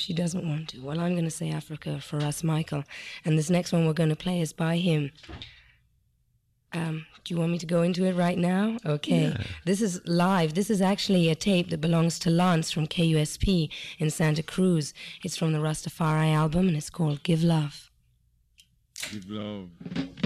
she doesn't want to. Well, I'm going to say Africa for us, Michael. And this next one we're going to play is by him. Do you want me to go into it right now? Okay. Yeah. This is live. This is actually a tape that belongs to Lance from KUSP in Santa Cruz. It's from the Rastafari album, and it's called Give Love. Give Love.